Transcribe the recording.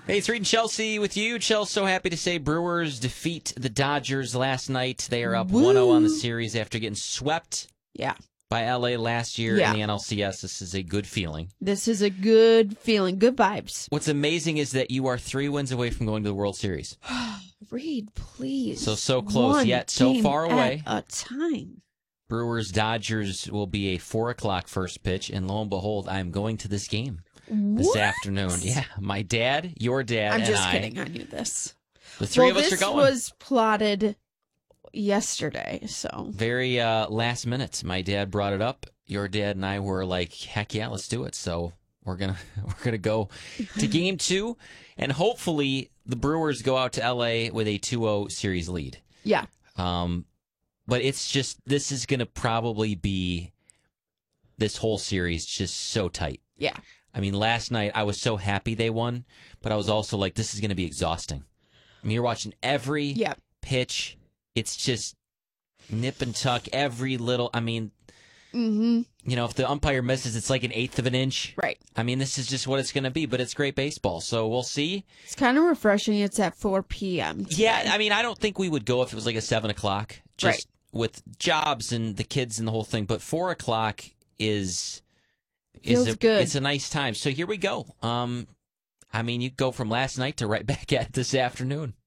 Hey, it's Reed and Chelsea with you. Chelsea, so happy to say Brewers defeat the Dodgers last night. They are up 1-0 on the series after getting swept by LA last year in the NLCS. This is a good feeling. This is a good feeling. Good vibes. What's amazing is that you are 3 wins away from going to the World Series. Reed, please. So close, yet so far away. At a time. Brewers Dodgers will be a 4 o'clock first pitch, and lo and behold, I'm going to this game this afternoon. Yeah, my dad, your dad, I'm and just I. kidding. I knew this. The three of us are going. This was plotted yesterday, so very last minute. My dad brought it up. Your dad and I were like, "Heck yeah, let's do it." So we're gonna go to Game 2, and hopefully the Brewers go out to LA with a 2-0 series lead. Yeah. But it's just, this is going to probably be, this whole series just so tight. Yeah. I mean, last night I was so happy they won, but I was also like, this is going to be exhausting. I mean, you're watching every pitch. It's just nip and tuck, every little, I mean, you know, if the umpire misses, it's like an eighth of an inch. Right. I mean, this is just what it's going to be, but it's great baseball. So we'll see. It's kind of refreshing. It's at 4 p.m. today. Yeah, I mean, I don't think we would go if it was like a 7 o'clock. Just with jobs and the kids and the whole thing. But 4 o'clock feels good. It's a nice time. So here we go. I mean, you go from last night to right back at this afternoon.